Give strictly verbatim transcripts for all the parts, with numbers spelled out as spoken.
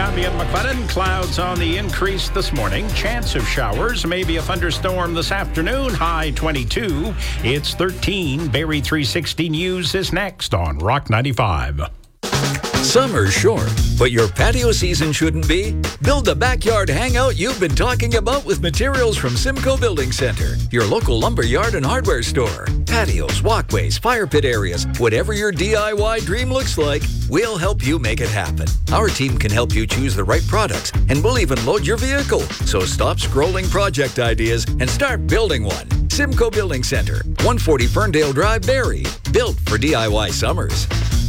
Abby and McLennan. Clouds on the increase this morning. Chance of showers, maybe a thunderstorm this afternoon. High twenty-two. It's thirteen. Barrie three sixty News is next on Rock ninety-five. Summer's short, but your patio season shouldn't be. Build the backyard hangout you've been talking about with materials from Simcoe Building Center, your local lumber yard and hardware store. Patios, walkways, fire pit areas, whatever your D I Y dream looks like, we'll help you make it happen. Our team can help you choose the right products, and we'll even load your vehicle. So stop scrolling project ideas and start building one. Simcoe Building Center, one forty Ferndale Drive, Barrie. Built for D I Y summers.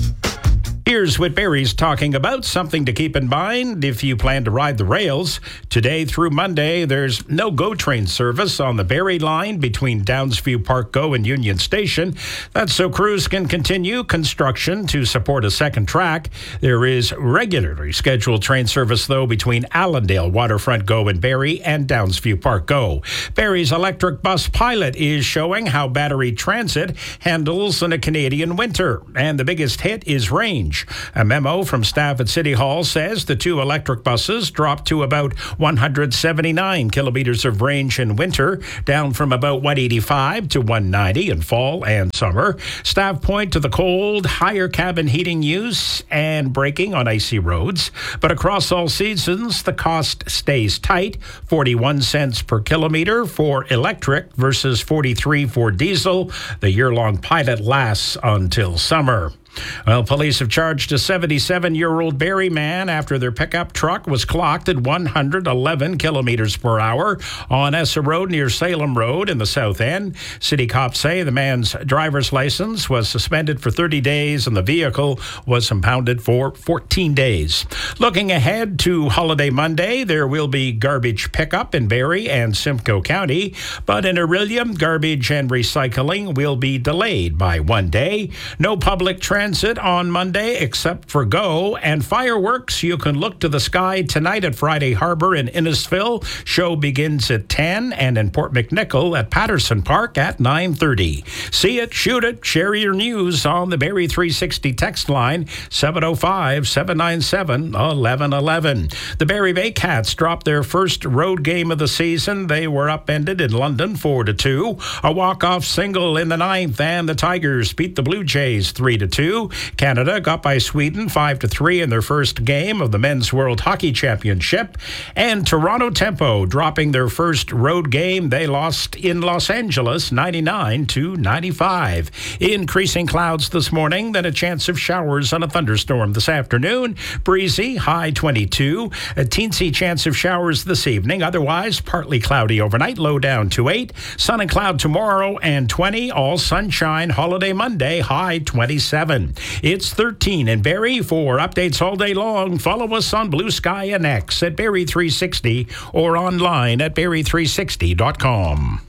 Here's what Barrie's talking about, something to keep in mind if you plan to ride the rails. Today through Monday, there's no GO train service on the Barrie line between Downsview Park GO and Union Station. That's so crews can continue construction to support a second track. There is regularly scheduled train service, though, between Allendale Waterfront GO and Barrie and Downsview Park GO. Barrie's electric bus pilot is showing how battery transit handles in a Canadian winter. And the biggest hit is range. A memo from staff at City Hall says the two electric buses dropped to about one hundred seventy-nine kilometers of range in winter, down from about one eighty-five to one ninety in fall and summer. Staff point to the cold, higher cabin heating use and braking on icy roads. But across all seasons, the cost stays tight, forty-one cents per kilometer for electric versus forty-three for diesel. The year-long pilot lasts until summer. Well, police have charged a seventy-seven-year-old Barrie man after their pickup truck was clocked at one hundred eleven kilometers per hour on Essa Road near Salem Road in the South End. City cops say the man's driver's license was suspended for thirty days and the vehicle was impounded for fourteen days. Looking ahead to Holiday Monday, there will be garbage pickup in Barrie and Simcoe County, but in Orillia, garbage and recycling will be delayed by one day. No public transit Transit on Monday except for GO, and fireworks. You can look to the sky tonight at Friday Harbor in Innisfil. Show begins at ten, and in Port McNichol at Patterson Park at nine thirty. See it, shoot it, share your news on the Barrie three sixty text line seven oh five, seven nine seven, one one one one. The Barrie Bay Cats dropped their first road game of the season. They were upended in London four to two. A walk-off single in the ninth, and the Tigers beat the Blue Jays three to two. Canada got by Sweden five to three in their first game of the Men's World Hockey Championship. And Toronto Tempo dropping their first road game. They lost in Los Angeles ninety-nine to ninety-five. Increasing clouds this morning, then a chance of showers and a thunderstorm this afternoon. Breezy, high twenty-two. A teensy chance of showers this evening. Otherwise, partly cloudy overnight, low down to eight. Sun and cloud tomorrow and twenty. All sunshine. Holiday Monday, high twenty-seven. It's thirteen in Barrie. For updates all day long, follow us on Blue Sky and X at Barrie three sixty or online at barrie three sixty dot com.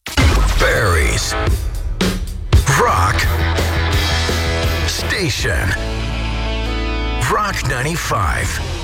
Barrie's Rock Station. Rock ninety-five.